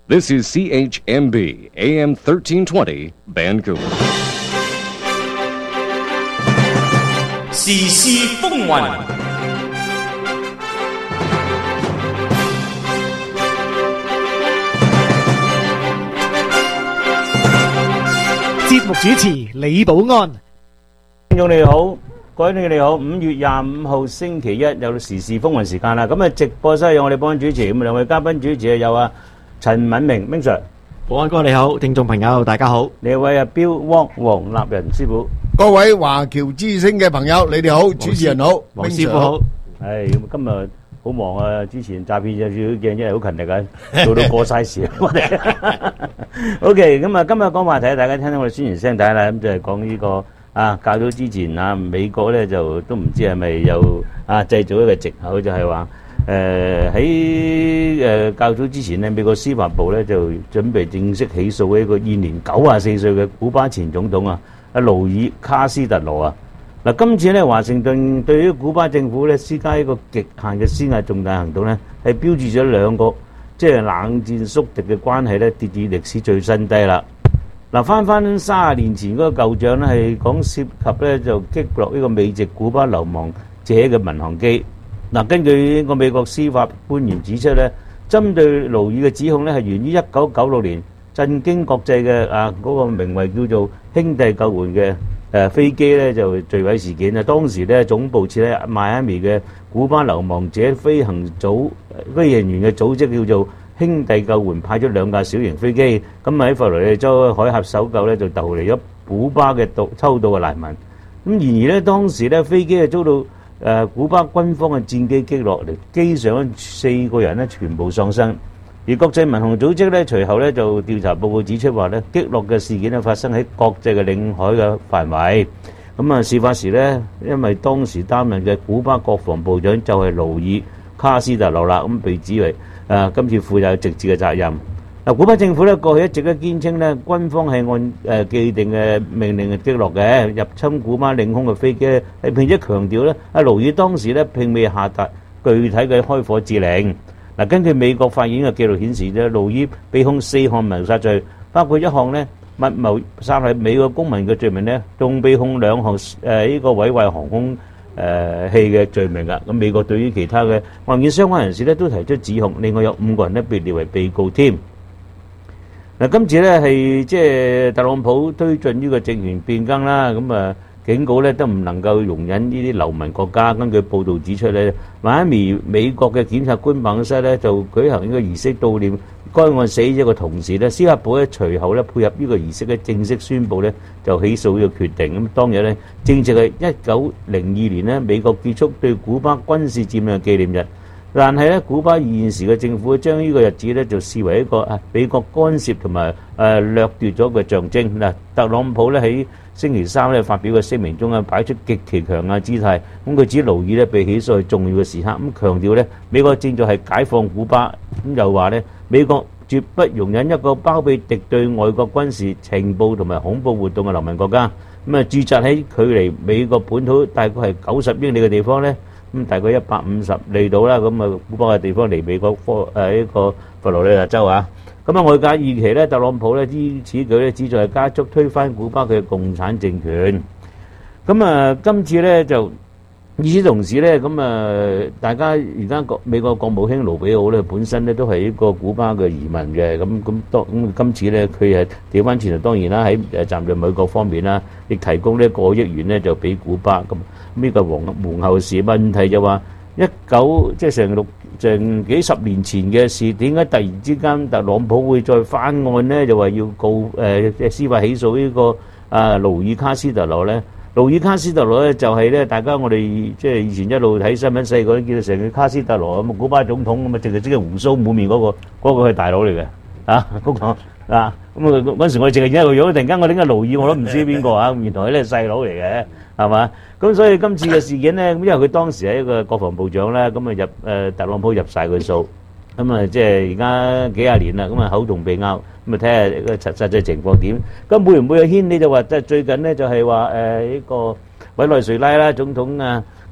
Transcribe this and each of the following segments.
This is CHMB AM 1320 Vancouver. 時事風雲， 節目主持李寶安。 聽眾你好，各位聽眾你好，5月25號星期一有時事風雲時間啦。咁啊，直播室有我哋幫主持，咁兩位嘉賓主持有陳敏明 Ming Sir， 保安哥你好，聽眾朋友大家好。 另一位Bill Wong 黃立仁師傅， 各位華僑之聲嘅朋友，你哋好，主持人好， 黃師傅好。 係咁今日好忙啊！之前詐騙有少少驚，真係好勤力啊，做到過晒時我哋。OK， 咁啊，今日講話題，大家聽到我哋宣傳聲帶啦，咁就係講呢個較早之前美國咧就都唔知係咪有製造一個藉口，就係話喺較早之前咧，美國司法部咧就準備正式起訴一個現年94歲嘅古巴前總統勞爾卡斯特羅啊。嗱，今次咧華盛頓對於古巴政府咧施加一個極限嘅施壓重大行動咧，係標誌咗兩個即係冷戰宿敵嘅關係咧跌至歷史最新低啦。嗱，翻30年前嗰個舊帳咧，係講涉及咧就擊落呢個美籍古巴流亡者嘅民航機。嗱，根據呢個美國司法官員指出咧，針對勞爾嘅指控咧係源於1996年震驚國際嘅嗰個名為叫做兄弟救援嘅飛機咧就墜毀事件啊。當時咧總部設喺邁阿密嘅古巴流亡者飛行員嘅組織叫做兄弟救援，派出2架小型飛機，咁喺佛羅里達州海峽搜救咧就逗離咗古巴嘅偷渡嘅難民。咁然而咧當時咧飛機係遭到古巴軍方嘅戰機擊落嚟，機上4個人咧全部喪生。而國際民航組織咧隨後咧就調查報告指出話咧擊落嘅事件咧發生喺國際嘅領海嘅範圍。咁事發時咧，因為當時擔任嘅古巴國防部長就係勞爾卡斯特羅啦，咁被指為今次負有直接嘅責任。古巴政府咧過去一直都堅稱咧，軍方係按既定嘅命令擊落嘅入侵古巴領空嘅飛機，並且強調咧，勞爾當時咧並未下達具體嘅開火指令。根據美國法院嘅記錄顯示咧，勞爾被控4項謀殺罪，包括1項咧密謀殺害美國公民嘅罪名咧，仲被控2項呢個毀壞航空器嘅罪名噶。咁美國對於其他嘅案件相關人士咧都提出指控，另外有5個人咧被列為被告添。今次咧係即係特朗普推進呢個政權變更啦，咁警告咧都唔能夠容忍呢啲流民國家。根據報道指出咧，邁阿密美國嘅檢察官辦公室咧就舉行呢個儀式悼念該案死者嘅同時咧，司法部咧隨後咧配合呢個儀式咧正式宣布咧就起訴呢個決定。咁當日咧正值係1902年咧美國結束對古巴軍事佔領紀念日，但係咧古巴現時嘅政府將呢個日子咧就視為一個美國干涉同埋掠奪咗嘅象徵。嗱，特朗普咧喺星期三咧發表嘅聲明中擺出極其強硬姿態，咁佢指勞爾咧被起訴係重要嘅時刻，咁強調咧美國正在係解放古巴，咁又話咧美國絕不容忍一個包庇敵對外國軍事情報同埋恐怖活動嘅流民國家。咁駐紮喺距離美國本土大概係90英里嘅地方咧，咁大概150里度啦。咁古巴嘅地方離美國呢個佛羅里達州啊。咁外界預期咧，特朗普咧此舉咧旨在加速推翻古巴嘅共產政權。咁今次咧就與此同時咧，大家而家美國國務卿盧比奧咧本身咧都係一個古巴嘅移民嘅，咁今次咧佢係調翻轉，當然啦喺站在美國方面啦，亦提供呢過億元咧就俾古巴。咁呢個皇后事問題就話即係成幾十年前嘅事，點解突然之間特朗普會再翻案呢？就話要告司法起訴呢個勞爾卡斯特羅咧。勞爾卡斯特羅咧就係咧，大家我哋即係以前一路睇新聞細個都見到成個卡斯特羅咁古巴總統咁淨係即係鬍鬚滿面嗰個係大佬嚟嘅嗰個嗰時我哋淨係見一個樣，突然間我點解勞爾我都唔知邊個原來咧細佬嚟嘅，係嘛？咁所以今次嘅事件咧，因為佢當時係一個國防部長啦，咁特朗普入晒佢數，即係而家幾廿年啦，口同鼻拗，睇下個實際情況點。咁會唔會有牽連？就話即係最近咧就係話呢個委內瑞拉啦總統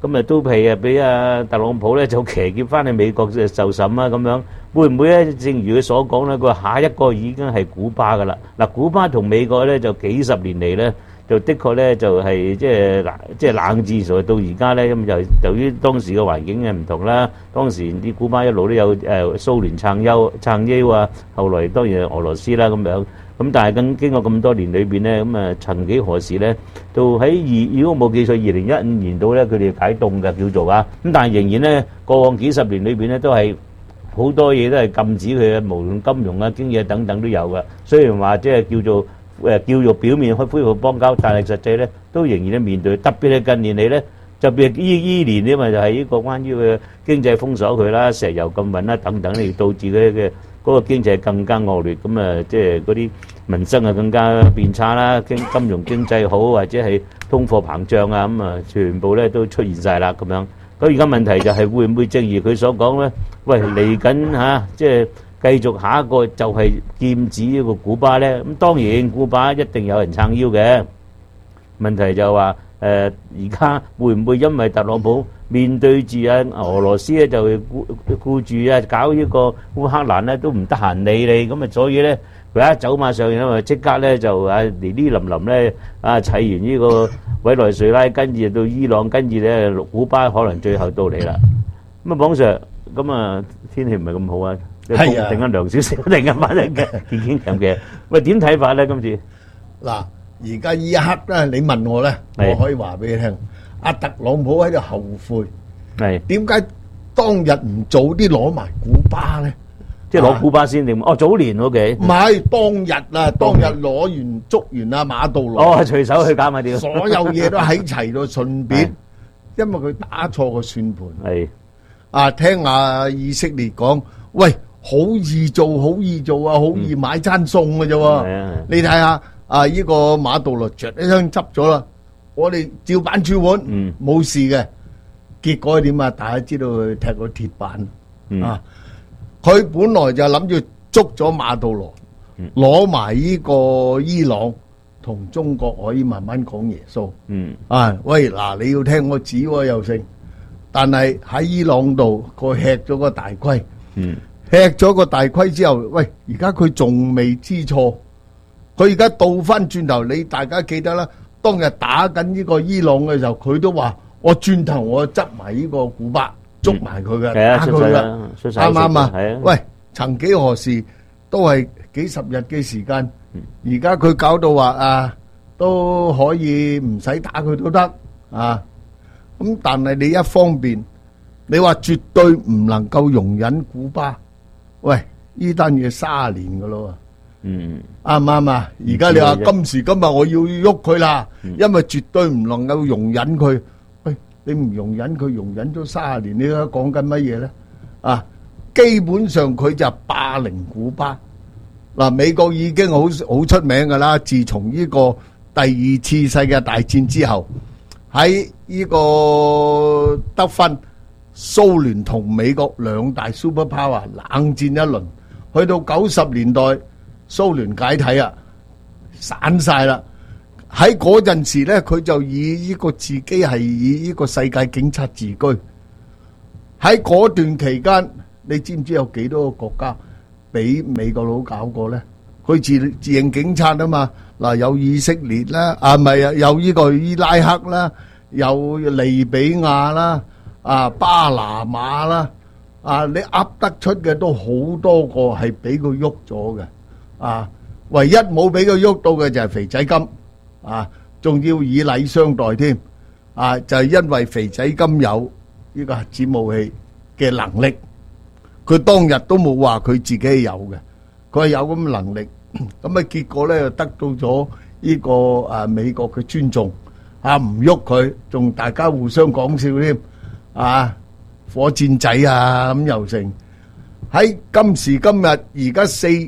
咁啊都係俾特朗普咧就騎劫翻去美國受審啊咁樣，會唔會咧？正如佢所講咧，佢話下一個已經係古巴噶啦。嗱，古巴同美國咧就幾十年嚟咧，就的確咧就係即係冷戰到而家咧，咁就由於當時嘅環境嘅唔同啦，當時啲古巴一路都有蘇聯撐腰啊，後來當然係俄羅斯啦咁樣。咁但係經過咁多年裏邊咧，咁曾幾何時咧，到喺如果冇記錯2015年度咧，佢哋解凍嘅叫做啊。咁但係仍然咧，過往幾十年裏邊咧，都係好多嘢都係禁止佢嘅，無論金融啊、經濟等等都有嘅。雖然話即係叫做表面恢復邦交，但係實際咧都仍然咧面對，特別係近年嚟咧，特別係依年因為就係呢個關於佢經濟封鎖佢啦、石油禁運啦等等，嚟導致佢嘅嗰個經濟更加惡劣，咁即係嗰啲民生啊更加變差啦，金融經濟好或者係通貨膨脹啊，咁全部咧都出現晒啦咁樣。咁而家問題就係會唔會正如佢所講咧？喂，嚟緊即係繼續下一個就係劍指呢個古巴咧。咁當然古巴一定有人撐腰嘅，問題就話而家會唔會因為特朗普面對住俄羅斯咧，就顧住搞呢個烏克蘭咧，都唔得閒理你，咁所以咧佢一走馬上任，即刻咧就嚟臨咧砌完呢個委內瑞拉，跟住到伊朗，跟住咧古巴可能最後到嚟啦。咁榜上咁天氣唔係咁好啊， 係啊， 突然間涼少少，突然間反正堅強嘅。喂，點睇法咧？今次嗱，而家呢一刻咧，你問我咧，我可以話俾你聽，特朗普喺度後悔， 係點解當日唔早啲攞埋古巴咧？ 即係攞古巴先定？早年OK， 唔係當日攞完捉完馬杜羅， 隨手去搞埋啲， 所有嘢都喺齊度，順便，因為佢打錯個算盤。係聽以色列講，喂，好易做好易買餐餸嘅啫喎。你睇下呢個馬杜羅著一槍執咗啦，我哋照板煮碗，冇事嘅。結果點啊？大家知道佢踢個鐵板佢本來就諗住捉咗馬杜羅，攞埋呢個伊朗同中國可以慢慢講耶穌。喂，嗱，你要聽我指喎又成，但係喺伊朗度佢吃咗個大虧，吃咗個大虧之後，喂，而家佢仲未知錯，佢而家倒翻轉頭，你大家記得啦，當日打緊呢個伊朗嘅時候，佢都話我轉頭我執埋呢個古巴。捉埋佢嘅，打佢嘅，啱唔啱啊？喂，曾幾何時都係幾十日嘅時間，而家佢搞到話都可以唔使打佢都得啊！咁但係你一方面，你話絕對唔能夠容忍古巴，喂，呢單嘢30年噶咯，啱唔啱啊？而家你話今時今日我要喐佢啦，因為絕對唔能夠容忍佢。你唔容忍佢，容忍咗30年，你而家講緊乜嘢咧？基本上佢就霸凌古巴。美國已經好出名噶啦。自從呢個第2次世界大戰之後，喺呢個得分，蘇聯同美國兩大 super power 冷戰一輪，去到90年代，蘇聯解體啊，散晒啦。喺嗰陣時咧，佢就以呢個自己係以呢個世界警察自居。喺嗰段期間，你知唔知有幾多個國家俾美國佬搞過咧？佢自認警察啊嘛。嗱，有以色列啦，唔係啊，有呢個伊拉克啦，有利比亞啦，巴拿馬啦，你噏得出嘅都好多個係俾佢喐咗嘅。唯一冇俾佢喐到嘅就係肥仔金。仲要以禮相待添，就係因為肥仔金有呢個核子武器嘅能力，佢當日都冇話佢自己有嘅，佢係有咁嘅能力，咁結果咧就得到咗呢個美國嘅尊重，唔喐佢，仲大家互相講笑添，火箭仔咁又成。喺今時今日，而家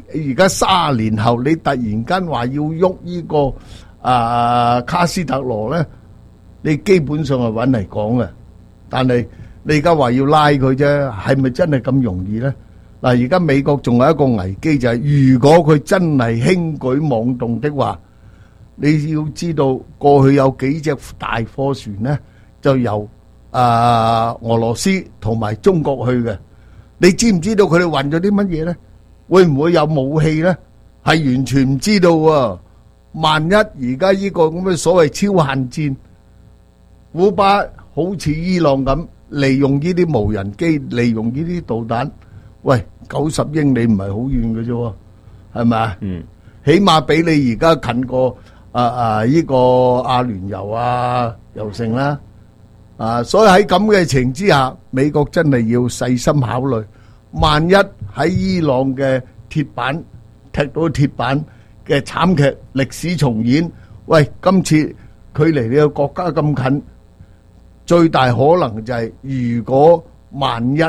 30年後，你突然間話要喐呢個卡斯特羅咧，你基本上係揾嚟講嘅，但係你而家話要拉佢啫，係咪真係咁容易咧？而家美國仲有一個危機就係，如果佢真係輕舉妄動的話，你要知道過去有幾隻大貨船咧，就由俄羅斯同埋中國去嘅。你知唔知道佢哋運咗啲乜嘢咧？會唔會有武器咧？係完全唔知道喎。萬一而家呢個咁嘅所謂超限戰，古巴好似伊朗咁，利用呢啲無人機，利用呢啲導彈，喂，90英里唔係好遠嘅啫喎，係咪啊？起碼比你而家近過呢個阿聯酋啊又成啦。所以喺咁嘅情之下，美國真係要細心考慮，萬一喺伊朗嘅鐵板踢到鐵板嘅慘劇歷史重演，喂，今次距離你個國家咁近，最大可能就係如果萬一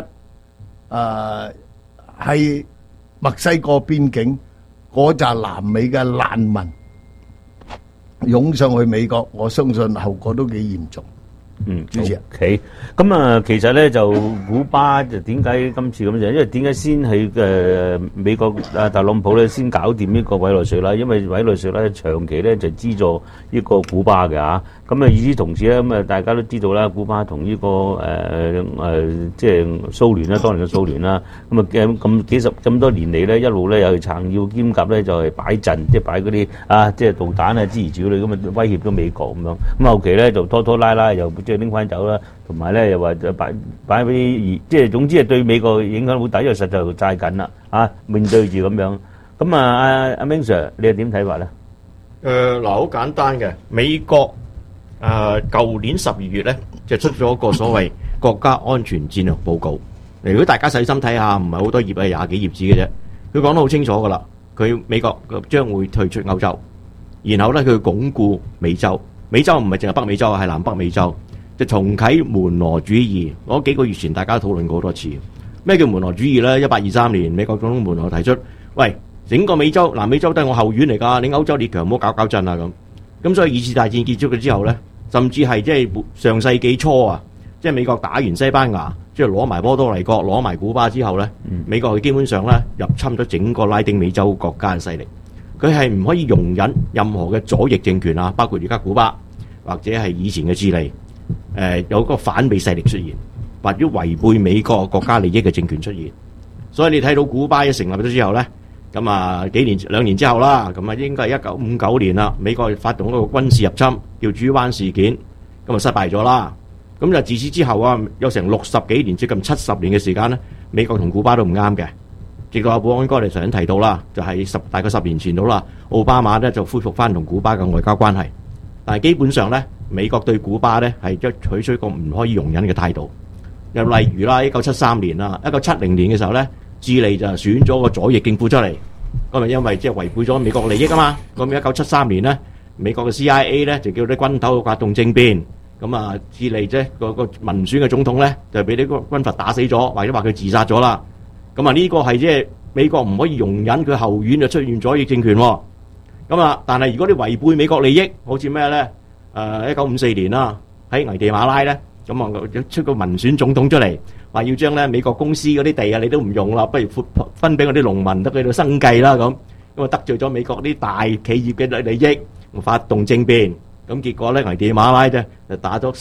喺墨西哥邊境嗰扎南美嘅難民湧上去美國，我相信後果都幾嚴重。主持人 ，OK，咁啊，其實咧就古巴就點解今次咁就，因為點解先係美國特朗普咧先搞掂呢個委內瑞拉，因為委內瑞拉長期咧就資助呢個古巴嘅嚇。咁啊，與此同時咧，咁啊大家都知道啦，古巴同呢個即係蘇聯啦，當年嘅蘇聯啦，咁啊咁多年嚟咧，一路咧又去撐腰兼夾咧，就係擺陣，即係擺嗰啲即係導彈啊諸如此類咁啊，威脅到美國咁樣。咁後期咧就拖拉拉又即係拎翻走啦，同埋咧又話就擺俾即係總之係對美國影響好大，因為實在債緊啦面對住咁樣。咁啊，阿明 Sir， 你係點睇法咧？ 嗱，好簡單嘅，美國舊年12月咧就出咗個所謂國家安全戰略報告。如果大家細心睇下，唔係好多頁，係20幾頁紙嘅啫。佢講得好清楚噶啦，美國將會退出歐洲，然後咧佢鞏固美洲。美洲唔係淨係北美洲，係南北美洲。就重啟門羅主義，嗰幾個月前大家討論過好多次。咩叫門羅主義呢？1823年美國總統門羅提出，喂，整個美洲、南美洲都係我後院嚟㗎，你歐洲列強唔好搞震啊咁。咁所以二次大戰結束咗之後呢，甚至係即係上世紀初啊，即係美國打完西班牙，即係攞埋波多黎各、攞埋古巴之後呢，美國佢基本上呢入侵咗整個拉丁美洲國家嘅勢力，佢係唔可以容忍任何嘅左翼政權啊，包括而家古巴或者係以前嘅智利。有個反美勢力出現，或者違背美國國家利益嘅政權出現，所以你睇到古巴一成立咗之後呢，咁啊2年之後啦，咁啊應該係1959年啦，美國發動一個軍事入侵，叫豬灣事件，咁啊失敗咗啦。咁就自此之後啊，有成60幾年，接近70年嘅時間呢，美國同古巴都唔啱嘅。直到阿保安哥你頭先提到啦，就係大概10年前到啦，奧巴馬呢就恢復翻同古巴嘅外交關係，但係基本上呢，美國對古巴咧係採取一個唔可以容忍嘅態度。又例如啦，1973年啦，1970年嘅時候咧，智利就選咗個左翼政府出嚟，咁啊因為即係違背咗美國利益啊嘛。咁1973年咧，美國嘅 CIA 咧就叫啲軍頭發動政變，咁啊智利啫個民選嘅總統咧就俾啲軍閥打死咗，或者話佢自殺咗啦。咁啊呢個係即係美國唔可以容忍佢後院就出現左翼政權喎。咁啊，但係如果你違背美國利益，好似咩咧？1954年啦，喺危地馬拉咧，咁啊出個民選總統出嚟，話要將咧美國公司嗰啲地啊，你都唔用啦，不如分俾我啲農民得佢度生計啦咁，咁啊得罪咗美國啲大企業嘅利益，發動政變，咁結果咧危地馬拉啫就打咗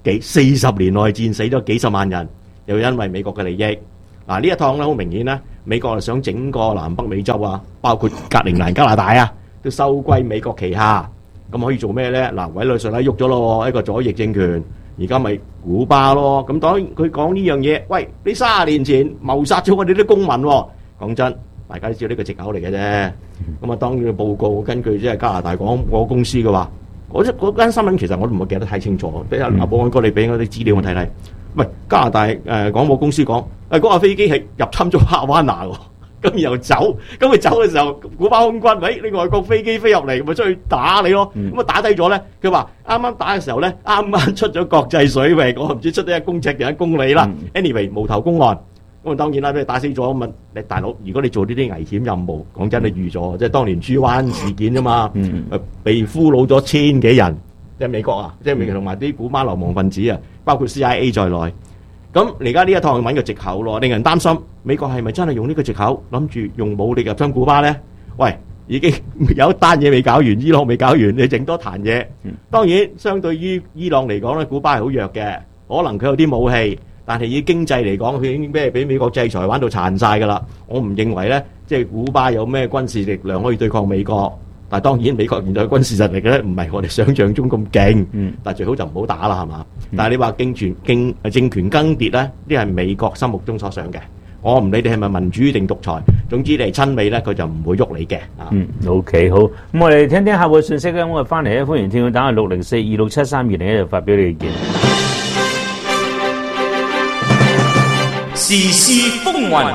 40年內戰，死咗幾十萬人，又因為美國嘅利益。嗱呢一趟咧好明顯咧，美國係想整個南北美洲啊，包括格陵蘭、加拿大啊，都收歸美國旗下。咁可以做咩咧？嗱，委內瑞拉喐咗咯，一個左翼政權，而家咪古巴咯。咁當然佢講呢樣嘢，喂，你30年前謀殺咗我哋啲公民喎。講真，大家都知道呢個藉口嚟嘅啫。咁啊，當然個報告根據即係加拿大廣播公司嘅話，嗰間新聞其實我都唔係記得太清楚。俾阿保安哥你俾我啲資料我睇睇。喂，加拿大廣播公司講，嗰架飛機係入侵咗哈瓦那喎。咁又走，咁佢走嘅時候，古巴空軍，你外國飛機飛入嚟，咪出去打你咯。咁啊打低咗咧，佢話啱啱打嘅時候咧，啱啱出咗國際水域，我唔知出咗1公尺定1公里啦。anyway 無頭公案，咁啊當然啦，俾你打死咗咁啊！你大佬，如果你做呢啲危險任務，講真你預咗，即係當年豬灣事件啫嘛，被俘虜咗1000幾人，即係美國啊，即係美國同埋啲古巴流亡分子啊，包括 CIA 在內。咁而家呢一趟揾個藉口咯，令人擔心美國係咪真係用呢個藉口諗住用武力入侵古巴呢？喂，已經有一單嘢未搞完，伊朗未搞完，你整多壇嘢。當然，相對於伊朗嚟講咧，古巴係好弱嘅， 可能佢有啲武器，但係以經濟嚟講，佢已經俾美國制裁玩到殘晒㗎啦。我唔認為咧，即係古巴有咩軍事力量可以對抗美國。但係當然美國現在軍事實力咧唔係我哋想象中咁勁，但係最好就唔好打啦，係嘛？但係你話政權更迭咧，呢係美國心目中所想嘅。我唔理你係咪民主定獨裁，總之你係親美咧，佢就唔會喐你嘅。 OK 好，咁我哋聽聽客戶信息咧，我哋翻嚟咧，歡迎聽眾打604267320就發表你意見。 時事風雲，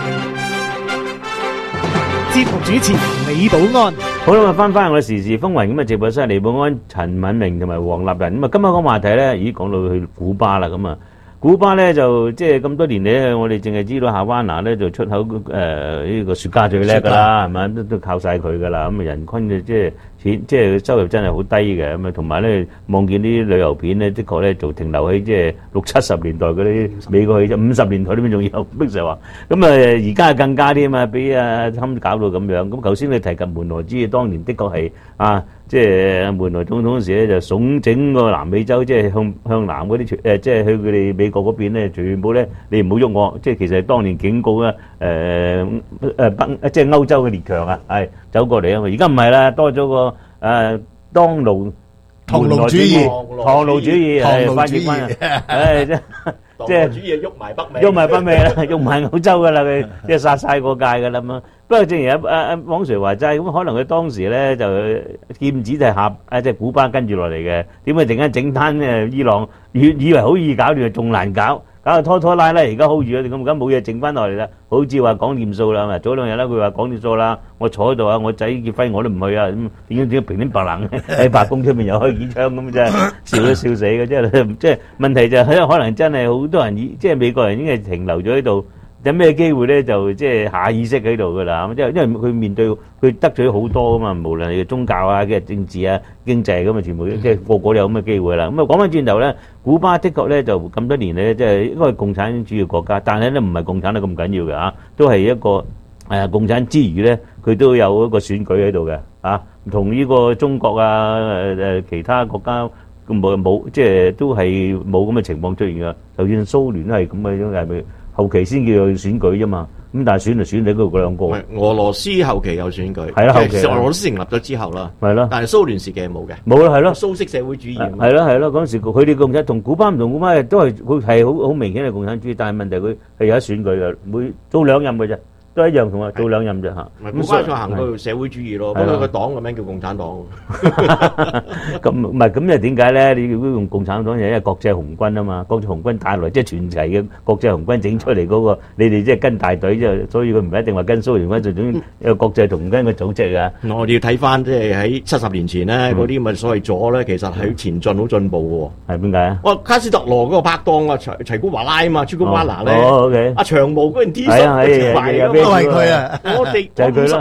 節目主持李寶安。 好啦，翻我哋時事風雲咁啊，直播室李寶安、陳敏明同埋黃立仁咁啊，今日講話題咧，講到去古巴啦咁啊。古巴咧就即係咁多年嚟，我哋淨係知道夏灣拿咧就出口呢個雪茄最叻噶啦，係咪都靠晒佢噶啦。咁啊人均嘅即係錢，即係收入真係好低嘅。咁啊同埋咧望見啲旅遊片咧，的確咧就停留喺即係60-70年代嗰啲美國去50年代呢邊仲有逼實話。咁啊而家更加啲啊嘛，俾貪搞到咁樣。咁頭先你提及門羅之夜，當年的確係即係門羅總統嗰時咧，就慫整個南美洲，即係向南嗰啲即係去佢哋美國嗰邊咧，全部咧你唔好喐我。即係其實當年警告啦，即係歐洲嘅列強啊，係走過嚟啊嘛。而家唔係啦，多咗個唐奴主義，係翻譯翻啊，即係主義喐埋北美， 啦，喐埋歐洲噶啦，佢即係殺晒個界噶啦嘛。不過正如黃 Sir 話齋，咁可能佢當時咧就劍指就係即係古巴跟住落嚟嘅，點解突然間整攤伊朗，以為好易搞掂，仲難搞到拖拉，而家 hold 住咗，咁而家冇嘢剩翻落嚟啦。好似話講掂數啦，早2日啦，佢話講掂數啦，我坐喺度啊，我仔結婚我都唔去啊，咁點解平白冷喺白宮出面又開幾槍咁啫，笑都笑死嘅，即係問題就係可能真係好多人即係美國人已經係停留咗喺度。有咩機會咧？就即係下意識喺度噶啦，因為佢面對佢得罪好多啊嘛，無論係宗教啊、嘅政治啊、經濟咁啊，全部即係個個都有咁嘅機會啦。咁啊講翻轉頭咧，古巴的確咧就咁多年咧，即係應該係共產主義國家，但係咧唔係共產得咁緊要嘅嚇，都係一個共產之餘咧，佢都有一個選舉喺度嘅嚇，同呢個中國其他國家冇即係都係冇咁嘅情況出現嘅。就算蘇聯都係咁嘅樣，係咪？後期先叫做選舉啫嘛，咁但係選就選你嗰兩個。 俄羅斯後期有選舉， 係啦，後期俄羅斯成立咗之後啦， 係咯。 但係蘇聯時期係冇嘅， 冇啦，係咯。 蘇式社會主義係咯，嗰陣時佢哋共產同古巴唔同，古巴都係佢係好明顯係共產主義，但係問題佢係有得選舉嘅，每做2任嘅啫。都一樣同啊，做2任啫嚇。 古巴再行到社會主義咯，不過個黨嘅名叫共產黨。 咁唔係咁又點解咧？你要用共產黨，因為國際紅軍啊嘛，國際紅軍帶來即係全齊嘅國際紅軍整出嚟嗰個，你哋即係跟大隊啫，所以佢唔一定話跟蘇聯軍，就總有國際紅軍嘅組織啊。 我哋要睇翻即係喺70年前咧，嗰啲咪所謂左咧，其實係前進好進步嘅喎。係點解啊？卡斯特羅嗰個拍檔啊，齊古華拉啊嘛，朱古華拿咧，阿長毛嗰件 T 恤。都係佢啊！我哋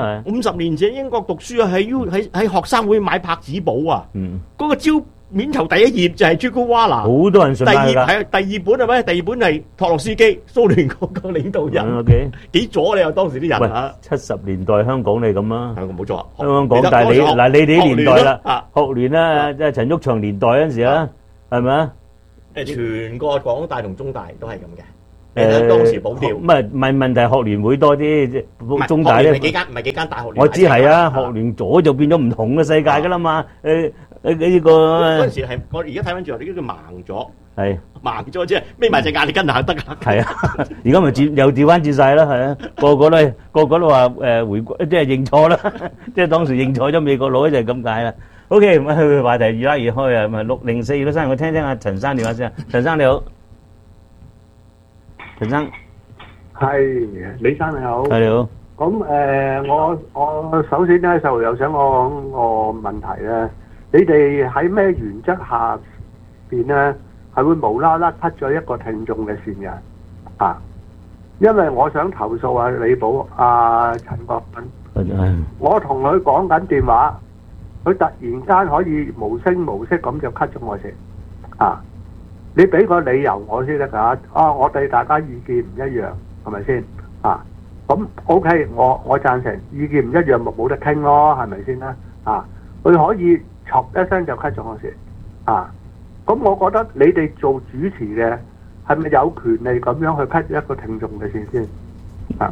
50年前英國讀書啊，喺學生會買拍紙簿啊。嗰個招面頭第一頁就係朱古華拿，好多人信㗎。第二本係咩？第二本係托洛斯基，蘇聯嗰個領導人。幾左你又當時啲人啊？70年代香港你咁啊？香港冇錯。香港但係你哋啲年代啦，學聯啦，即係陳毓祥年代嗰陣時啦，係咪啊？全個港大同中大都係咁嘅。當時保釣，唔係問題，學聯會多啲，中大咧唔係幾間大學聯。我知係啊，學聯咗就變咗唔同嘅世界噶啦嘛。呢個嗰陣時係我而家睇翻轉頭，呢叫盲咗，係盲咗即係眯埋隻眼，你跟下得㗎。係啊，而家咪又調翻轉曬啦，係啊，個個都話回歸，即係認錯啦，即係當時認錯咗美國佬就係咁解啦。OK，咁去話題越拉越開啊，咪60423，我聽聽阿陳生電話先啊，陳生你好。陳生， 係李生你好， 係你好。 咁我首先咧就又想講個問題咧，你哋喺咩原則下邊咧係會無啦啦 cut 咗一個聽眾嘅線嘅啊？因為我想投訴啊李寶陳國斌，我同佢講緊電話，佢突然間可以無聲無息咁就 cut 咗我線啊！你俾個理由我先得㗎，我哋大家意見唔一樣，係咪先？咁 OK，我贊成，意見唔一樣咪冇得傾咯，係咪先啦？佢可以嘈一聲就 cut 咗我線， 咁我覺得你哋做主持嘅係咪有權利咁樣去 cut 一個聽眾嘅線先？啊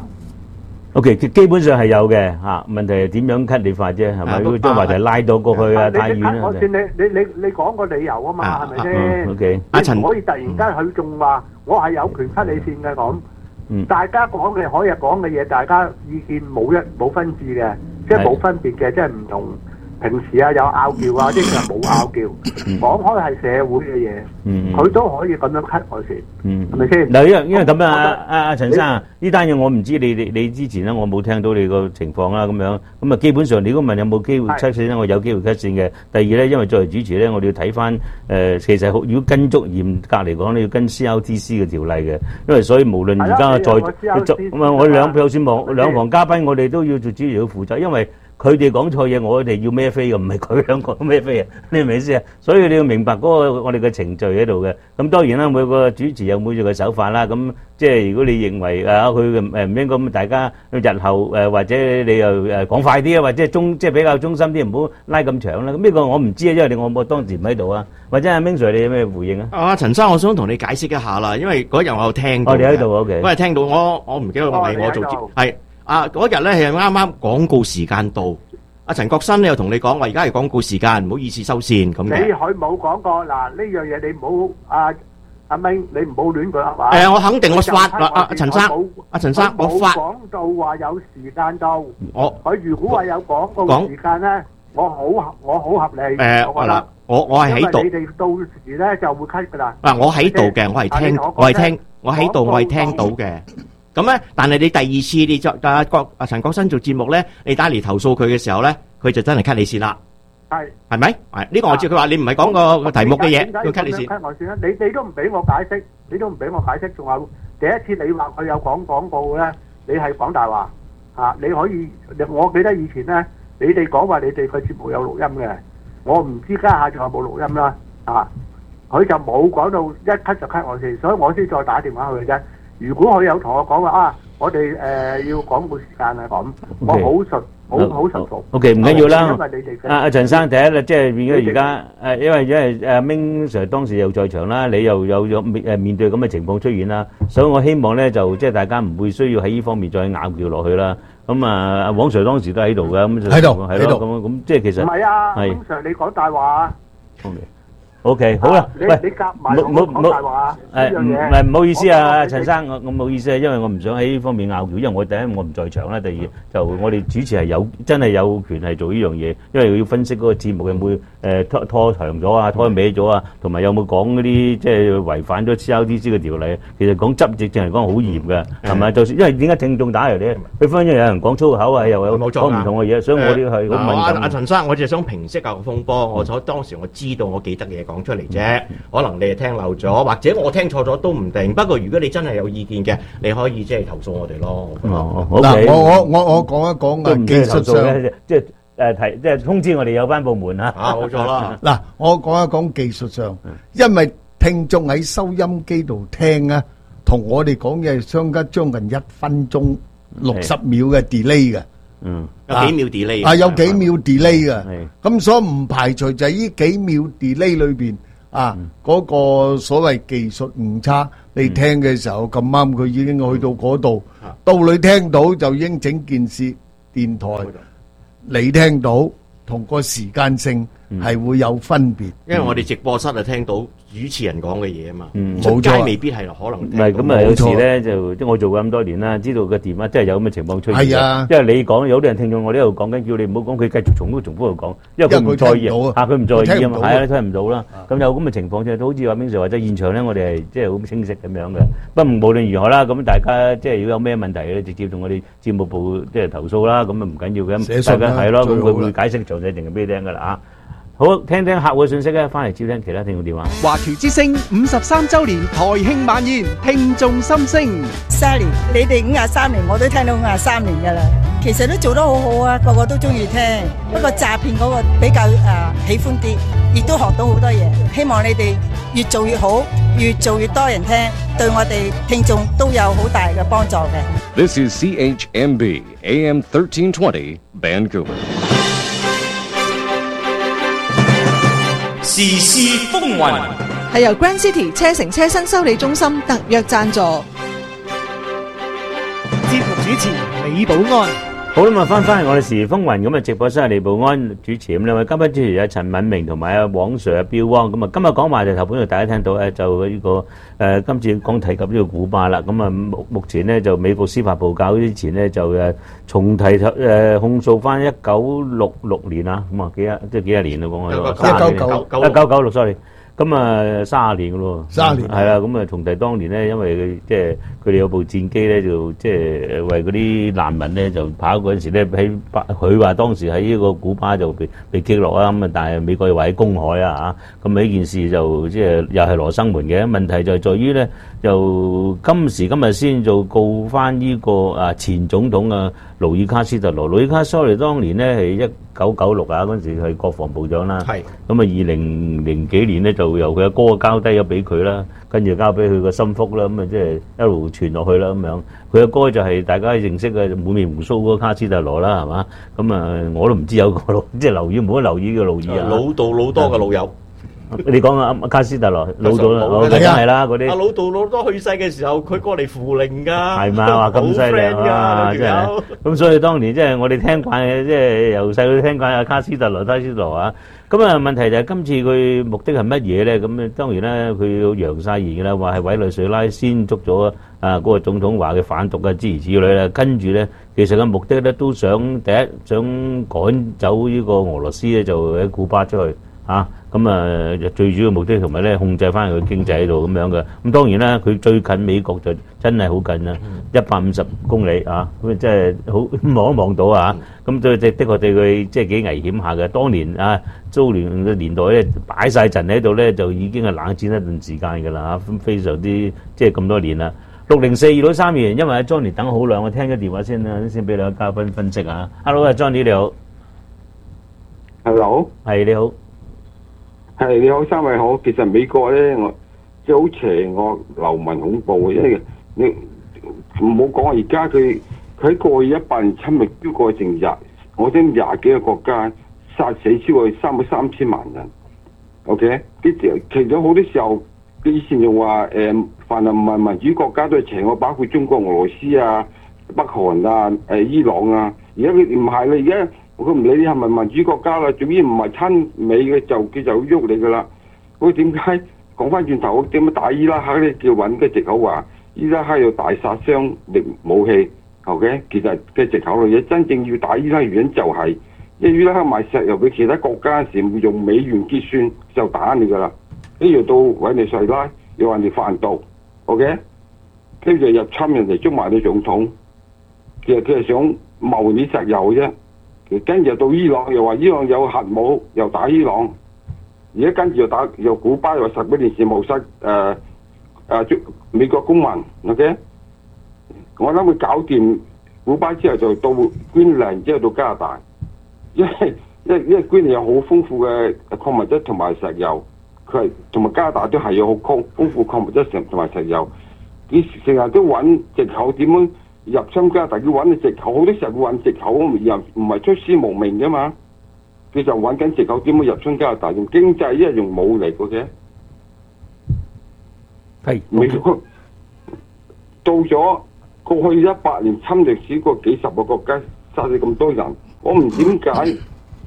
OK， 基本上係有嘅嚇，問題係點樣 cut 你法啫，係咪？如果將話題拉到過去啊，太遠啦。 我先你講個理由啊嘛，係咪先 ？OK， 阿陳可以突然間佢仲話我係有權 cut 你線嘅咁，大家講嘅可以講嘅嘢，大家意見冇分治嘅，即係冇分別嘅，即係唔同。平時啊有拗撬啊，啲就冇拗撬，講開係社會嘅嘢，佢都可以咁樣 cut 我線，係咪先？ 嗱，因為咁樣阿陳生呢單嘢我唔知你之前咧，我冇聽到你個情況啦，咁啊基本上你如果問有冇機會 cut 線咧，我有機會 cut 線嘅。第二咧，因為作為主持咧，我哋要睇翻其實如果跟足嚴格嚟講，你要跟 CRTC 嘅條例嘅，因為所以無論而家我兩房嘉賓，我哋都要做主持要負責，因為佢哋講錯嘢，我哋要孭飛嘅，唔係佢兩個孭飛啊！你明唔明意思啊？所以你要明白嗰個我哋嘅程序喺度嘅。咁當然啦，每個主持有每個嘅手法啦。咁即係如果你認為佢唔應該咁，大家日後或者你又講快啲啊，或者即係比較忠心啲，唔好拉咁長啦。咁呢個我唔知啊，因為我當時唔喺度啊。或者阿 Ming Sir 你有咩回應啊？ 阿陳生，我想同你解釋一下啦，因為嗰日我有聽到。 你喺度 OK。 我係聽到我唔記得係我做節係。嗰日咧係啱啱廣告時間到，阿陳國新咧又同你講話，而家係廣告時間，唔好意思收線咁嘅。 佢冇講過嗱呢樣嘢，你唔好阿明，你唔好亂講係嘛？ 我肯定我發阿陳生，阿陳生我發講到話有時間到，佢如果話有廣告時間咧，我好合理。 嗱，我係喺度， 你哋到時咧就會 cut 噶啦。 嗱，我喺度嘅，我係聽到嘅。咁咧，但係你第二次你作阿陳國新做節目咧，你打嚟投訴佢嘅時候咧，佢就真係 cut 你線啦。係咪？呢個我知。佢話你唔係講個題目嘅嘢，佢 cut 你線。 cut 我線啦！你都唔俾我解釋，仲有第一次你話佢有講廣告咧，你係講大話嚇。你可以，我記得以前咧，你哋講話你哋個節目有錄音嘅，我唔知家下仲有冇錄音啦嚇。佢就冇講到一 cut 就 cut 我線，所以我先再打電話去嘅啫。如果佢有同我講話我哋要廣告時間啊咁，我好順服。 OK， 唔緊要啦。阿陳生第一啦，即係變咗而家因為阿 Ming Sir 當時又在場啦，你又有面對咁嘅情況出現啦，所以我希望咧就即係大家唔會需要喺呢方面再拗撬落去啦。咁阿黃 Sir 當時都喺度嘅，咁喺度係咯， 咁即係其實唔係啊，黃 Sir 你講大話。 OK， 好啦，喂， 你夾埋講大話唔好意思啊，陳生，我唔好意思啊，因為我唔想喺呢方面拗撬，因為我第一我唔在場啦，第二就我哋主持係真係有權係做呢樣嘢，因為要分析嗰個節目有冇拖長咗啊，拖歪咗啊，同埋有冇講嗰啲即係違反咗 CRTC 嘅條例。其實講執政嚟講好嚴嘅，係咪？就算因為點解聽眾打嚟咧，佢分因為有人講粗口啊，又有講唔同嘅嘢，所以我哋係好敏感。 阿陳生，我就係想平息下個風波。我當時我知道我記得嘅嘢講出嚟啫，可能你係聽漏咗，或者我聽錯咗都唔定。不過如果你真係有意見嘅，你可以即係投訴我哋咯。 嗱，我講一講嘅技術上， 即係通知我哋有關部門啊。 冇錯啦。 嗱，我講一講技術上，因為聽眾喺收音機度聽啊，同我哋講嘢相隔將近1分鐘60秒嘅 delay 嘅。 有幾秒 delay 有幾秒 delay 嘅，咁所以唔排除就係呢幾秒 delay 裏邊嗰個所謂技術誤差，你聽嘅時候咁啱佢已經去到嗰度，到你聽到就已經整件事電台你聽到同個時間性係會有分別， 因為我哋直播室就聽到主持人講嘅嘢啊嘛， 出街未必係可能。唔係咁啊，有時咧就即係我做過咁多年啦，知道個電話真係有咁嘅情況出現。 係啊， 因為你講有啲人聽眾，我呢度講緊，叫你唔好講，佢繼續重複度講，因為佢唔在意佢唔在意啊嘛，係啊，聽唔到啦。咁有咁嘅情況啫，好似話 Ming Sir 或者現場咧，我哋係即係好清晰咁樣嘅。不過無論如何啦，咁大家即係如果有咩問題咧，直接同我哋節目部即係投訴啦，咁啊唔緊要嘅，大家係咯，咁佢會解釋詳細定係俾你聽㗎啦嚇。好，聽聽客戶嘅信息咧，翻嚟接聽其他聽眾電話。 華僑之聲53週年台慶晚宴，聽眾心聲。 Sally，你哋53年，我都聽到53年㗎啦。其實都做得好好啊，個個都中意聽。不過詐騙嗰個比較喜歡啲，亦都學到好多嘢。希望你哋越做越好，越做越多人聽，對我哋聽眾都有好大嘅幫助嘅。 This is CHMB AM 1320 Vancouver。 時事風雲係由 Grand City 車城車身修理中心特約贊助。 節目主持李寶安。 好啦，咁翻嚟我哋時事風雲咁啊，直播室係李寶安主持，咁兩位嘉賓主持有陳敏明同埋阿黃 Sir 阿標汪。咁啊，今日講話就頭本大家聽到咧，就呢個今次講提及呢個古巴啦。咁啊，目前咧就美國司法部較之前咧就重提控訴翻1966年啊，咁啊幾多年啦講啊，1996 sorry。咁啊30年嘅咯 ，30年係啦，咁啊重提當年咧，因為佢哋有部戰機咧，就即係為嗰啲難民咧就跑嗰陣時咧，佢話當時喺呢個古巴就被擊落啊，咁啊但係美國又話喺公海啊嚇，咁呢件事就即係又係羅生門嘅問題，就係在於咧，就今時今日先做告翻呢個前總統啊勞爾卡斯特羅，勞爾卡斯特羅當年咧係1996啊，嗰陣時係國防部長啦，咁啊2000幾年咧就由佢阿哥交低咗俾佢啦，跟住交俾佢個心腹啦，咁啊即係一路傳落去啦咁樣。佢阿哥就係大家認識嘅滿面鬍鬚嗰個卡斯特羅啦，係嘛？咁啊我都唔知有個即係留意，冇得留意嘅勞爾啊， 老道老多嘅老友。 你講啊，卡斯特羅老道啦，梗係啦嗰啲。阿老道老多去世嘅時候，佢過嚟扶靈㗎。 係嘛？話咁犀利啊！真係。咁所以當年即係我哋聽慣嘅，即係由細到聽慣阿卡斯特羅啊。咁啊問題就係今次佢目的係乜嘢咧？咁當然咧，佢要揚晒言㗎啦，話係委內瑞拉先捉咗嗰個總統話嘅販毒啊諸如此類啦。跟住咧，其實嘅目的咧都想第一想趕走呢個俄羅斯咧，就喺古巴出去。咁最主要目的同埋咧控制翻佢經濟喺度咁樣嘅。咁當然啦，佢最近美國就真係好近啦，150公里啊，咁即係好望一望到啊。咁對的確對佢即係幾危險下嘅。當年蘇聯嘅年代咧擺晒陣喺度咧，就已經係冷戰一段時間㗎啦嚇，非常之即係咁多年啦。604遇到3元，因為阿 Johnny 等好耐，我聽個電話先啦，先俾兩個嘉賓分析啊。Hello， Johnny 你好。 Hello。係你好。係你好，三位好。其實美國咧，我即係好邪惡、流氓、恐怖嘅，因為你唔好講而家佢喺過去100年侵略超過成我聽20幾個國家，殺死超過330萬人。OK， 其實好多時候，以前仲話凡係唔係民主國家都係邪惡，包括中國、俄羅斯啊、北韓啊、伊朗啊。而家佢唔係啦，而家。佢唔理你係咪民主國家啦，總之唔係親美嘅就佢就喐你噶啦。咁點解講翻轉頭點解打伊拉克咧？叫揾嘅藉口話伊拉克有大殺傷力武器 ，OK？ 其實嘅藉口嚟嘅，真正要打伊拉克原因就係、是，因為伊拉克賣石油俾其他國家時會用美元結算就打你噶啦。跟住到委內瑞拉又話你販毒 ，OK？ 跟住入侵人哋捉埋你總統，其實佢係想謀你石油啫。跟住到伊朗，又話伊朗有核武，又打伊朗。而家跟住又古巴，又話10幾年前冇殺美國公民。OK， 我諗佢搞掂古巴之後，就到捐糧，之後到加拿大，因為捐糧有好豐富嘅礦物質同埋石油，佢係同埋加拿大都係有好豐富礦物質同埋石油。佢成日都揾藉口點樣入侵加拿大，佢揾嘅藉口，好多時候佢揾藉口，又唔係出師無名噶嘛。佢就揾緊藉口點樣入侵加拿大，用經濟，一係用武力嘅。係美國到咗過去100年侵略史過幾十個國家，殺死咁多人，我唔點解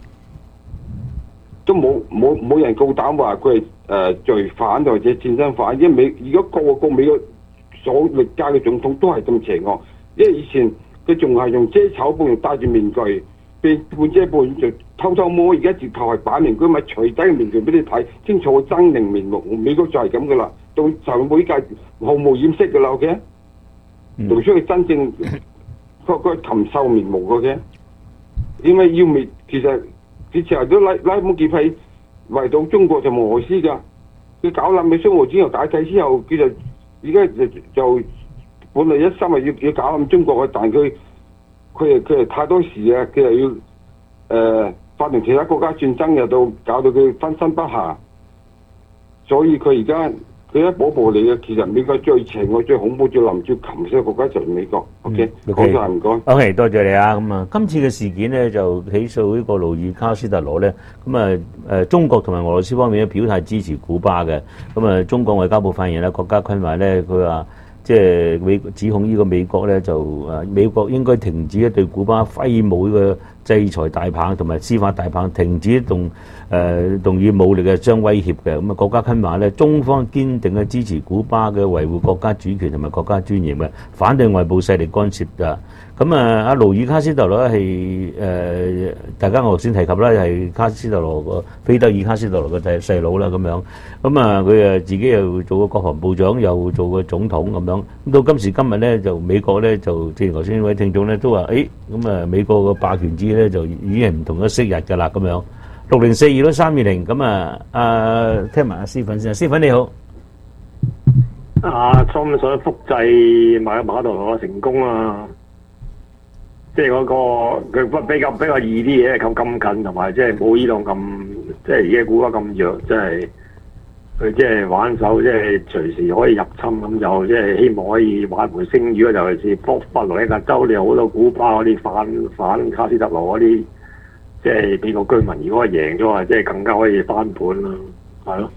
都冇人夠膽話佢係罪犯或者戰爭犯，因為如果個美國所歷屆嘅總統都係咁邪惡。因為以前佢仲係用遮醜布，用戴住面具，半遮半就偷偷摸。而家直頭係擺明佢咪除低個面具俾你睇，清楚個猙獰面目。美國就係咁噶啦，到就每屆毫無掩飾噶啦，OK，露出佢真正個禽獸面目嘅。因為要滅，其實佢成日都拉幫結派，圍到中國就俄羅斯噶。佢搞冧美蘇俄之後解體之後，佢就而家就。本來一心係要搞冧中國嘅，但佢係太多事啊！佢又要發動其他國家戰爭，又搞到佢分身不下，所以佢而家佢一步步嚟嘅。其實美國最邪惡、最恐怖、最林最禽獸嘅國家就係美國。OK， 講晒唔該。 OK， 多謝你啊。咁啊，今次嘅事件咧就起訴呢個路爾卡斯特羅咧。咁啊中國同埋俄羅斯方面咧表態支持古巴嘅。咁啊，中國外交部發言人咧郭家坤話咧，佢話即係指控呢個美國咧就美國應該停止對古巴揮舞嘅制裁大棒同埋司法大棒，停止動以武力嘅相威脅嘅。咁啊，郭家坤話咧，中方堅定嘅支持古巴嘅維護國家主權同埋國家尊嚴嘅，反對外部勢力干涉㗎。咁啊，阿盧爾卡斯特羅係大家我頭先提及啦，係卡斯特羅個菲德爾卡斯特羅嘅細佬啦咁樣。咁啊，佢自己又做過國防部長，又做過總統咁樣。咁到今時今日咧，就美國咧就正如頭先呢位聽眾咧都話，咁啊美國個霸權主義咧就已經係唔同咗昔日㗎啦咁樣。6042-320咁啊，聽埋阿思粉先，思粉你好。 Trump 想複製馬杜羅成功啊！即係嗰個佢比較易啲嘢，咁近，同埋即係冇伊朗咁，即係而家古巴咁弱，即係佢即係玩手，即係隨時可以入侵咁，就即係希望可以挽回聲譽。尤其是佛羅里達州，你有好多古巴嗰啲反卡斯特羅嗰啲，即係美國居民，如果係贏咗啊，即係更加可以翻盤啦，係咯。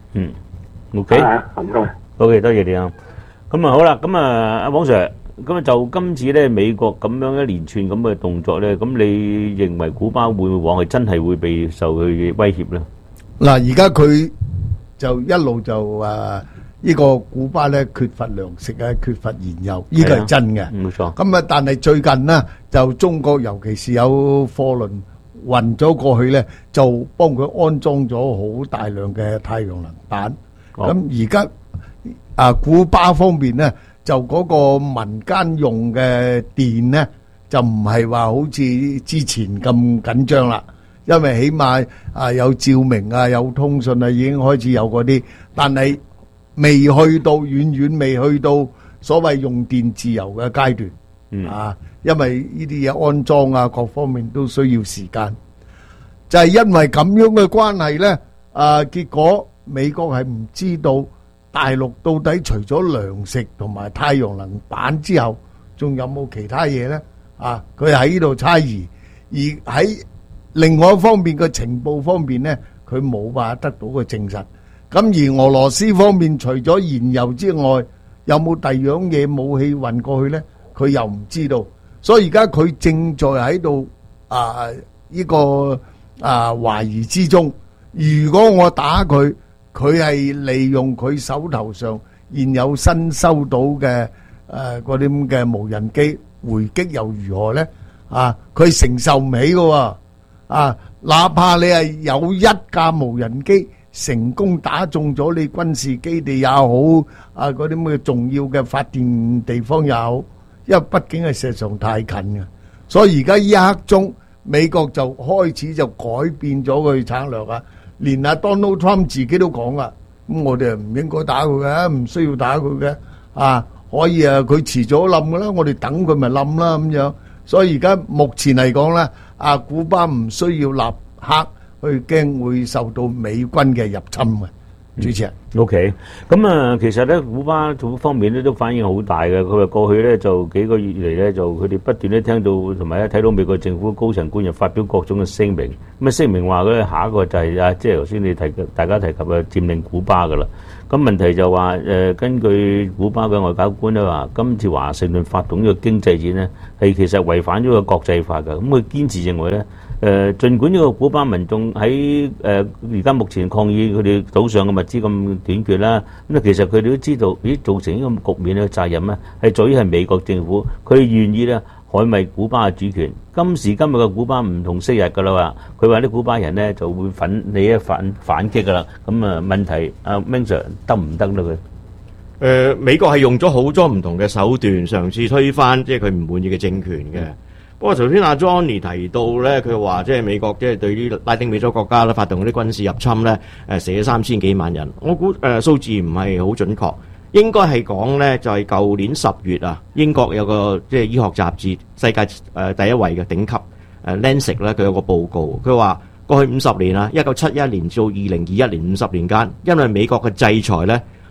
OK， 唔該。 OK， 多謝你啊。咁啊好啦，咁啊阿黃 Sir。咁啊，就今次咧，美國咁樣一連串咁嘅動作咧，咁你認為古巴會唔會往係真係會被受佢威脅咧？ 嗱，而家佢就一路就呢個古巴咧缺乏糧食啊，缺乏燃油，呢個係真嘅。 冇錯。 咁啊，但係最近呢，就中國尤其是有貨輪運咗過去咧，就幫佢安裝咗好大量嘅太陽能板。咁而家古巴方面咧，就嗰個民間用嘅電咧，就唔係話好似之前咁緊張啦，因為起碼有照明啊，有通訊啊，已經開始有嗰啲，但係未去到遠未去到所謂用電自由嘅階段。因為呢啲嘢安裝啊，各方面都需要時間。就係因為咁樣嘅關係咧，結果美國係唔知道大陸到底除咗糧食同埋太陽能板之後，仲有冇其他嘢呢？佢喺呢度猜疑，而喺另外一方面嘅情報方面呢，佢冇辦法得到個證實。咁而俄羅斯方面除咗燃油之外，有冇第二樣嘢武器運過去呢？佢又唔知道。所以而家佢正在喺度呢個懷疑之中。如果我打佢，佢係利用佢手頭上現有新收到嘅嗰啲咁嘅無人機回擊又如何呢？佢承受唔起㗎喎。哪怕你係有一架無人機成功打中咗你軍事基地也好，嗰啲咁嘅重要嘅發電地方也好，因為畢竟係事實上太近嘅，所以而家呢一刻鐘，美國就開始就改變咗佢策略啊！連阿 Donald Trump 自己都講啦，咁我哋唔應該打佢嘅，唔需要打佢嘅，可以佢遲早冧噶啦，我哋等佢咪冧啦咁樣。所以而家目前嚟講咧，古巴唔需要立刻去驚會受到美軍嘅入侵嘅。主持人 ，OK，咁其實咧，古巴方面咧都反應好大嘅。佢話過去咧就幾個月嚟咧，就佢哋不斷咧聽到同埋咧睇到美國政府高層官員發表各種嘅聲明。咁聲明話咧下一個就係即係頭先你大家提及嘅佔領古巴噶啦。咁問題就話根據古巴嘅外交官咧話，今次華盛頓發動呢個經濟戰呢，係其實違反咗個國際法㗎。咁佢堅持認為咧。儘管呢個古巴民眾喺而家目前抗議佢哋島上嘅物資咁短缺啦，咁其實佢哋都知道，造成呢個局面嘅責任咧係在於係美國政府，佢哋願意咧捍衛古巴嘅主權。今時今日嘅古巴唔同昔日㗎啦話，佢話啲古巴人咧就會反擊㗎啦。咁問題Ming Sir得唔得咧佢？ 美國係用咗好多唔同嘅手段嘗試推翻即係佢唔滿意嘅政權嘅。不過頭先阿 Johnny 提到咧，佢話即係美國即係對於拉丁美洲國家咧發動嗰啲軍事入侵咧，死咗3000幾萬人。我估數字唔係好準確，應該係講咧就係舊年10月啊，英國有個即係醫學雜誌世界第一位嘅頂級Lancet 咧，佢有個報告，佢話過去50年啊，1971年至2021年50年間，因為美國嘅制裁咧，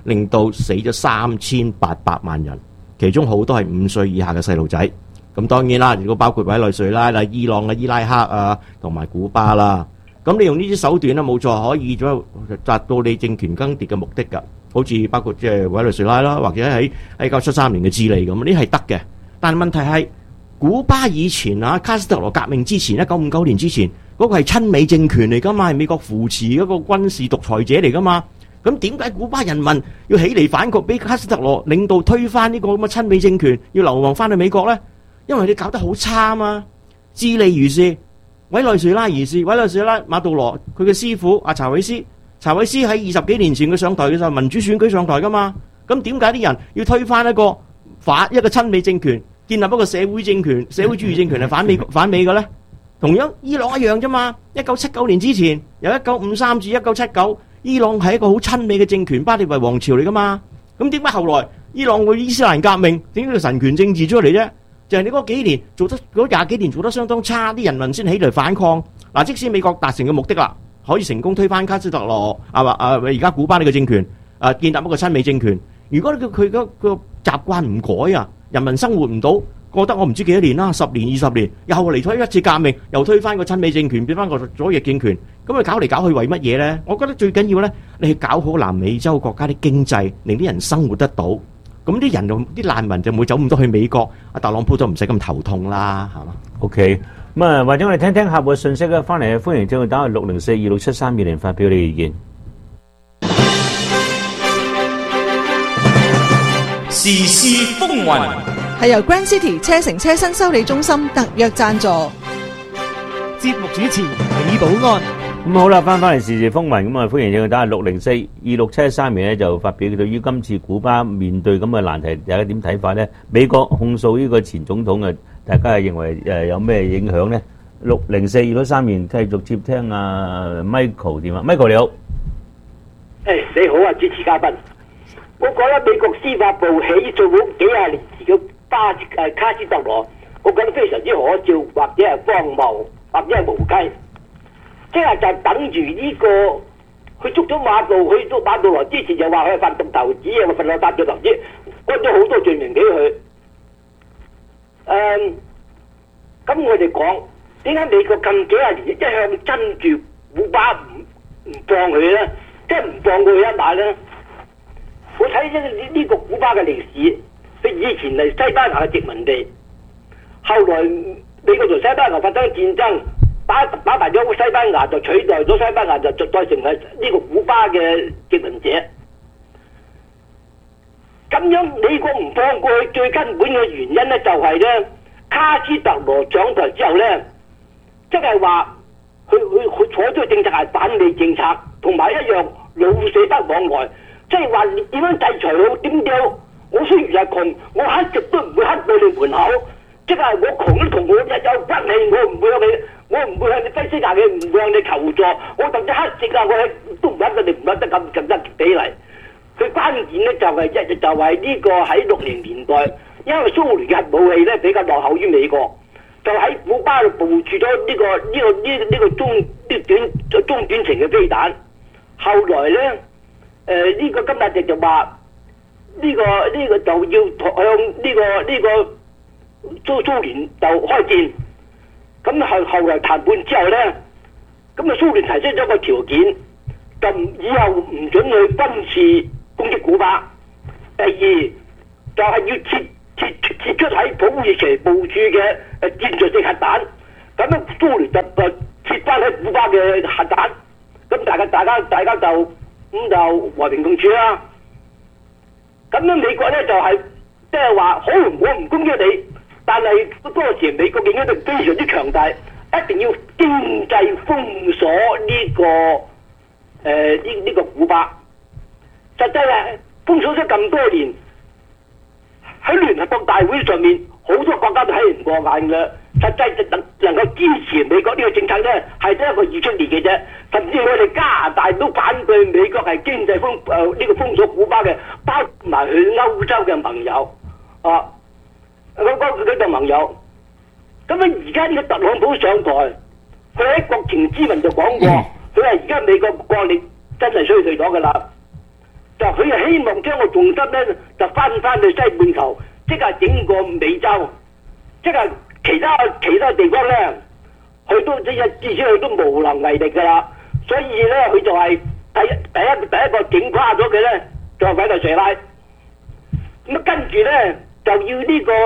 令到死咗3800萬人，其中好多係5歲以下嘅細路仔。咁當然啦，如果包括委內瑞拉啦、伊朗啊、伊拉克啊同埋古巴啦，咁你用呢啲手段咧，冇錯可以達到你政權更迭嘅目的㗎。好似包括即係委內瑞拉啦，或者喺1973年嘅智利咁，呢係得嘅。但係問題係古巴以前啊，卡斯特羅革命之前，1959年之前嗰個係親美政權嚟㗎嘛，係美國扶持嗰個軍事獨裁者嚟㗎嘛。咁點解古巴人民要起嚟反抗，俾卡斯特羅領導推翻呢個咁嘅親美政權，要流亡翻去美國呢？因為你搞得好差啊嘛。智利如是，委內瑞拉如是，委內瑞拉馬杜羅佢嘅師傅阿查韋斯喺20幾年前佢上台嘅時候民主選舉上台㗎嘛。咁點解啲人要推翻一個親美政權，建立一個社會主義政權係反美嘅呢？同樣伊朗一樣啫嘛。1979年之前，由1953至1979，伊朗係一個好親美嘅政權，巴列維王朝嚟㗎嘛。咁點解後來伊朗會伊斯蘭革命，點解個神權政治出嚟啫？就係你嗰20幾年做得相當差，啲人民先起嚟反抗。嗱，即使美國達成嘅目的啦，可以成功推翻卡斯特羅而家古巴呢個政權，建立一個親美政權。如果佢個習慣唔改啊，人民生活唔到，過得我唔知幾多年啦，10年20年，又嚟推一次革命，又推翻個親美政權，變翻個左翼政權，咁佢搞嚟搞去為乜嘢呢？我覺得最緊要呢，你去搞好南美洲國家啲經濟，令啲人生活得到。咁啲難民就唔會走咁多去美國，阿特朗普就唔使咁頭痛啦，係嘛 ？OK， 咁啊，或者我哋聽聽客戶嘅信息啊，翻嚟歡迎將佢打去604267320發表你嘅意見。 時事風雲係由 Grand City 車城車新修理中心特約贊助， 節目主持李寶安。 咁好啦，翻嚟時事風雲，咁啊歡迎你打6042673咧，就發表對於今次古巴面對咁嘅難題，大家點睇法咧？美國控訴呢個前總統啊，大家係認為有咩影響咧？6042673繼續接聽Michael 電話。Michael 你好， 你好啊，主持嘉賓。我覺得美國司法部起訴咗幾廿年前嘅卡斯特羅，我覺得非常之可笑，或者係荒謬，或者係無稽。即係就等住呢個，佢捉咗馬杜羅之前就話佢係販毒投資啊，販毒投資，關咗好多罪名俾佢。咁我哋講點解美國近幾廿年一向跟住古巴唔放佢咧？即係唔放過佢一馬咧？我睇呢個古巴嘅歷史，佢以前係西班牙嘅殖民地，後來美國同西班牙發生戰爭。打敗咗西班牙，就取代咗西班牙，就再成為呢個古巴嘅殖民者。咁樣美國唔放過去，最根本嘅原因咧就係咧，卡斯特羅上台之後咧，即係話佢採取嘅政策係反美政策，同埋一樣老死不往來，即係話點樣制裁好點樣？我雖然係窮，我乞食都唔會乞到你門口，即係我窮都同我有骨氣，我唔會向你。我唔會向你揮師下嘅，唔會向你求助。我甚至乞食啊，我都唔得，你唔得咁得比例。佢關鍵咧就係呢個喺60年代，因為蘇聯嘅核武器咧比較落後於美國，就喺古巴度部署咗呢個中短程嘅飛彈。後來咧，呢個金日成就話呢個就要向呢個蘇聯就開戰。咁後來談判之後咧，咁蘇聯提出咗個條件，就以後唔准去軍事攻擊古巴。第二就係要撤出喺土耳其部署嘅戰術性核彈。咁樣蘇聯就撤翻喺古巴嘅核彈。咁大家就和平共處啦。咁樣美國咧就係即係話好，我唔攻擊你。但係嗰時美國嘅影響力非常之強大，一定要經濟封鎖呢個古巴。實際係封鎖咗咁多年，喺聯合國大會上面，好多國家都睇唔過眼嘅。實際能夠支持美國呢個政策咧，係得一個以色列嘅啫。甚至我哋加拿大都反對美國係經濟封鎖古巴嘅，包括埋佢歐洲嘅盟友啊。佢做盟友，咁啊而家呢個特朗普上台，佢喺國情咨文就講過，佢話而家美國國力真係衰退咗噶啦。 就佢係希望將個重心咧就翻去西半球，即係整個美洲，即係其他地方咧，佢都至少佢都無能為力噶啦。所以咧，佢就係第一個整垮咗佢咧，就係委內瑞拉。咁跟住咧就要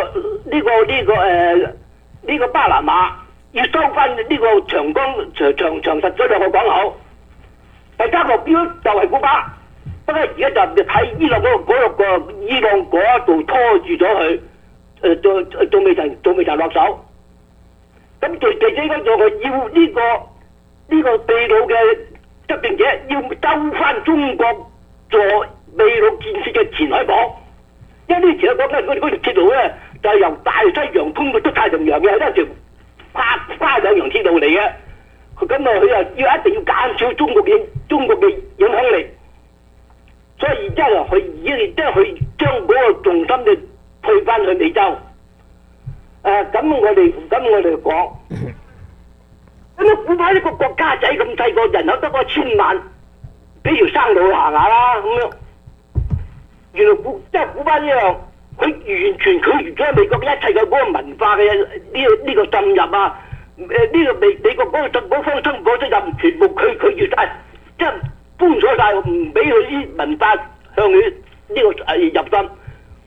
呢個巴拿馬要收翻呢個長實咗兩個港口。第三個標就係古巴，不過而家就喺伊朗嗰度拖住咗佢，仲未曾落手。咁最應該就係要呢個秘魯嘅執政者要收翻中國做秘魯建設嘅前海港，因為呢前海港咧嗰條鐵路咧就係由大西洋通到出太平洋嘅，係一條跨兩洋鐵路嚟嘅。咁啊，佢又要一定要減少中國嘅影響力，所以即係佢將嗰個重心就退翻去美洲。咁我哋講，咁古巴呢個國家仔咁細個，人口得個1000萬，俾條生路行下啦咁樣。原來古巴呢樣，佢完全拒絕咗美國一切嘅嗰個文化嘅呢個進入啊！呢個美國嗰方生果責任全部拒絕晒，即係封鎖晒，唔俾佢啲文化向佢呢個入心。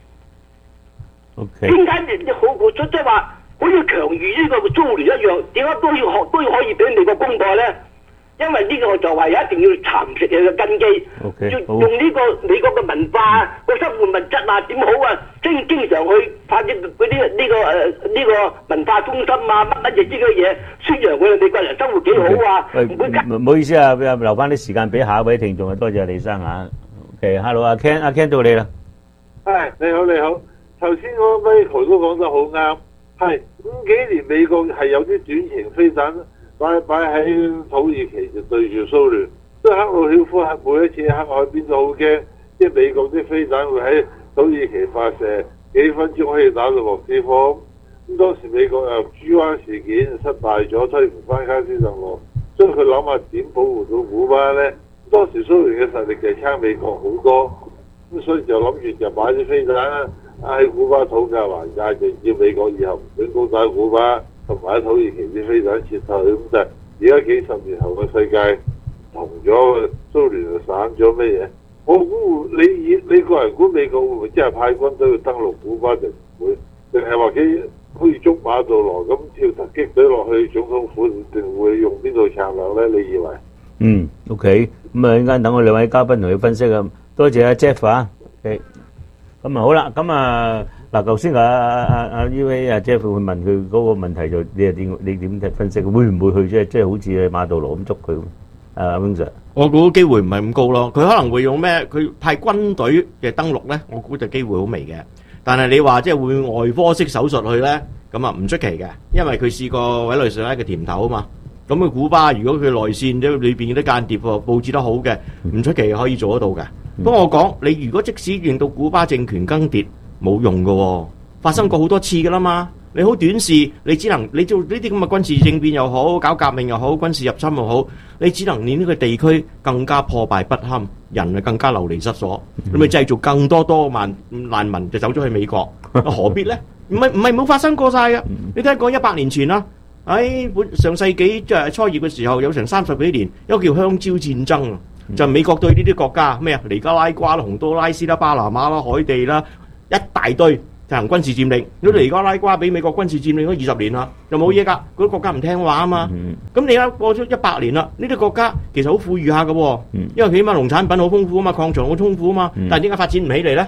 點解你好即係話好似強如呢個蘇聯一樣，點解都要可以俾美國攻破咧？因為呢個就係一定要蠶食佢嘅根基，要用呢個美國嘅文化個生活物質啊點好啊，經常去發展嗰啲呢個文化中心啊乜嘢之類嘢，宣揚佢哋美國人生活幾好啊。 唔好意思啊，留翻啲時間俾下一位聽眾啊，多謝李生嚇。OK，hello，阿 Ken 到你啦。 係你好，頭先嗰位Michael都講得好啱，係5幾年美國係有啲短程飛彈。擺喺土耳其就對住蘇聯，即係克魯曉夫係每一次喺黑海邊都好驚，即係美國啲飛彈會喺土耳其發射，幾分鐘可以打到莫斯科。咁當時美國又豬灣事件失敗咗，推唔翻卡斯特羅，所以佢諗下點保護到古巴呢？當時蘇聯嘅實力就係差美國好多，咁所以就諗住就買啲飛彈喺古巴討價還價，就叫美國以後唔准攻打古巴。同埋喺土耳其啲飛彈撤退，咁就而家幾十年後嘅世界同咗蘇聯就散咗咩嘢？我估你個人估美國會唔會真係派軍隊去登陸古巴，定唔會？定係或者好似捉馬杜羅咁跳突擊隊落去總統府，定會用邊度策略咧？你以為 ？OK， 咁啊，陣間等我兩位嘉賓同你分析啊。多謝阿 Jeff 啊。OK， 咁啊好啦，咁啊。嗱，頭先阿呢位阿 Jeff 會問佢嗰個問題，就你點分析？會唔會去即係好似馬杜羅咁捉佢？阿 Wing Sir， 我估機會唔係咁高咯。佢可能會用咩？佢派軍隊嘅登陸咧，我估就機會好微嘅。但係你話即係會外科式手術去咧，咁啊唔出奇嘅，因為佢試過委內瑞拉嘅甜頭啊嘛。咁佢古巴如果佢內線即係裏邊啲間諜佈置得好嘅，唔出奇可以做得到嘅。不過我講你如果即使令到古巴政權更迭，冇用㗎，發生過好多次㗎啦嘛。你好短視，你只能你做呢啲咁嘅軍事政變又好，搞革命又好，軍事入侵又好，你只能令呢個地區更加破敗不堪，人啊更加流離失所，你咪製造更多難民就走咗去美國，何必呢？唔係冇發生過晒㗎。你睇過100年前啦，喺上世紀即係初葉嘅時候，有成30幾年，一個叫香蕉戰爭啊，就美國對呢啲國家咩啊，尼加拉瓜啦、洪都拉斯啦、巴拿馬啦、海地啦。一大堆進行軍事佔領，如果尼加拉瓜俾美國軍事佔領咗20年啦，就冇嘢㗎。嗰啲國家唔聽話啊嘛。咁你而家過咗100年啦，呢啲國家其實好富裕下嘅喎，因為起碼農產品好豐富啊嘛，礦場好豐富啊嘛。但係點解發展唔起嚟咧？